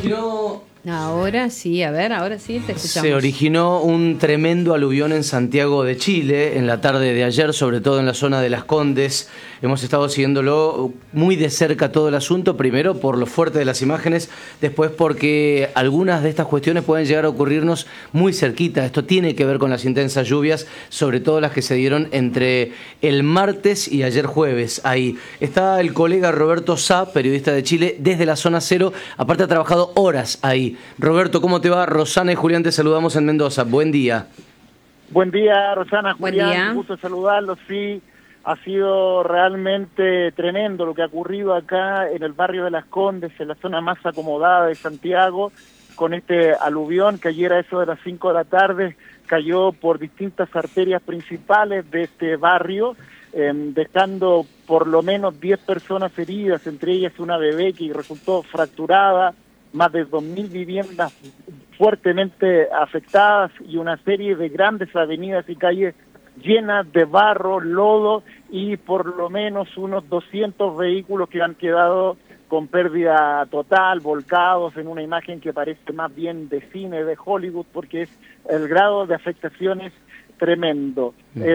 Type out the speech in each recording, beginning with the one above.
originó... Ahora sí, a ver, ahora sí te escuchamos. Se originó un tremendo aluvión en Santiago de Chile en la tarde de ayer, sobre todo en la zona de Las Condes. Hemos estado siguiéndolo muy de cerca todo el asunto, primero por lo fuerte de las imágenes, después porque algunas de estas cuestiones pueden llegar a ocurrirnos muy cerquita. Esto tiene que ver con las intensas lluvias, sobre todo las que se dieron entre el martes y ayer jueves. Ahí está el colega Roberto Sá, periodista de Chile, desde la zona cero. Aparte ha trabajado horas ahí. Roberto, ¿cómo te va? Rosana y Julián te saludamos en Mendoza. Buen día. Buen día, Rosana, Buen Julián, día. un gusto saludarlos. Sí, ha sido realmente tremendo lo que ha ocurrido acá en el barrio de Las Condes, en la zona más acomodada de Santiago, con este aluvión que ayer a eso de las 5 de la tarde cayó por distintas arterias principales de este barrio, dejando por lo menos 10 personas heridas, entre ellas una bebé que resultó fracturada, más de 2.000 viviendas fuertemente afectadas y una serie de grandes avenidas y calles llenas de barro, lodo y por lo menos unos 200 vehículos que han quedado con pérdida total, volcados en una imagen que parece más bien de cine de Hollywood, porque es el grado de afectaciones tremendo.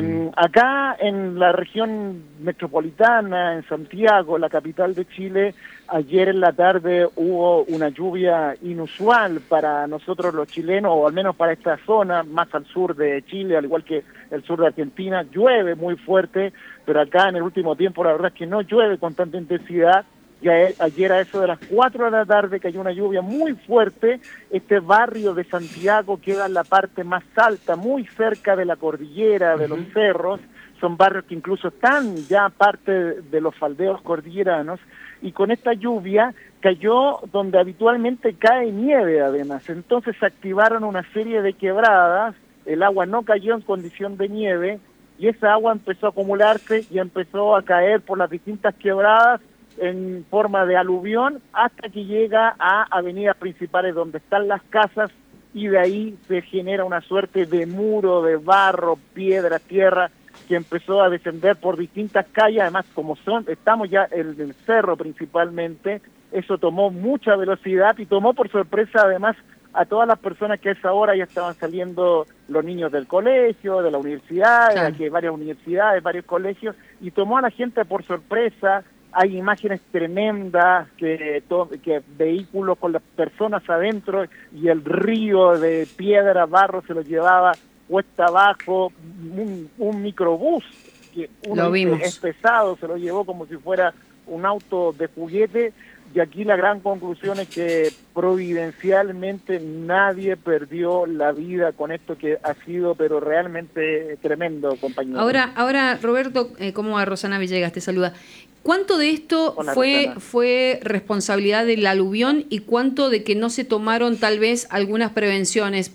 Acá en la región metropolitana, en Santiago, la capital de Chile, ayer en la tarde hubo una lluvia inusual para nosotros los chilenos, o al menos para esta zona, más al sur de Chile, al igual que el sur de Argentina. Llueve muy fuerte, pero acá en el último tiempo la verdad es que no llueve con tanta intensidad. Ya ayer a eso de las 4 de la tarde cayó una lluvia muy fuerte. Este barrio de Santiago queda en la parte más alta, muy cerca de la cordillera, de los cerros. Son barrios que incluso están ya parte de los faldeos cordilleranos. Y con esta lluvia cayó donde habitualmente cae nieve además. Entonces se activaron una serie de quebradas. El agua no cayó en condición de nieve y esa agua empezó a acumularse y empezó a caer por las distintas quebradas en forma de aluvión hasta que llega a avenidas principales donde están las casas y de ahí se genera una suerte de muro de barro, piedra, tierra que empezó a descender por distintas calles. Además, como estamos ya en el cerro principalmente, eso tomó mucha velocidad y tomó por sorpresa además a todas las personas que a esa hora ya estaban saliendo, los niños del colegio, de la universidad, Claro. aquí hay varias universidades, varios colegios, y tomó a la gente por sorpresa. Hay imágenes tremendas que vehículos con las personas adentro y el río de piedra, barro se los llevaba cuesta abajo, un microbús que Lo vimos. es pesado, se lo llevó como si fuera un auto de juguete. Y aquí la gran conclusión es que providencialmente nadie perdió la vida con esto que ha sido pero realmente tremendo, compañero. Ahora Roberto, ¿cómo va? Rosana Villegas te saluda. ¿Cuánto de esto Hola, Rosana. fue responsabilidad del aluvión y cuánto de que no se tomaron tal vez algunas prevenciones?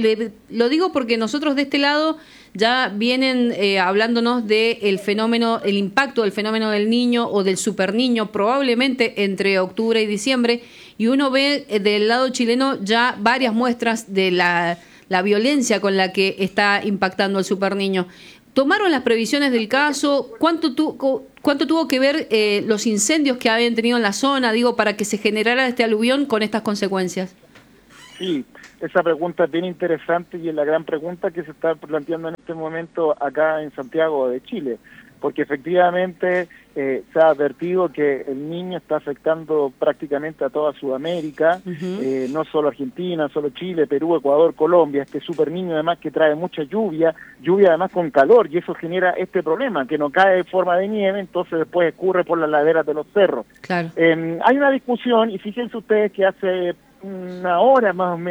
Lo digo porque nosotros de este lado ya vienen hablándonos del fenómeno, el impacto del fenómeno del niño o del superniño probablemente entre octubre y diciembre, y uno ve del lado chileno ya varias muestras de la violencia con la que está impactando el superniño. ¿Tomaron las previsiones del caso? ¿Cuánto tuvo que ver los incendios que habían tenido en la zona, digo, para que se generara este aluvión con estas consecuencias? Sí, esa pregunta es bien interesante y es la gran pregunta que se está planteando en este momento acá en Santiago de Chile, porque efectivamente se ha advertido que el niño está afectando prácticamente a toda Sudamérica, no solo Argentina, solo Chile, Perú, Ecuador, Colombia. Este super niño además que trae mucha lluvia además con calor, y eso genera este problema, que no cae en forma de nieve, entonces después escurre por las laderas de los cerros. Claro. Hay una discusión, y fíjense ustedes que hace una hora más o menos,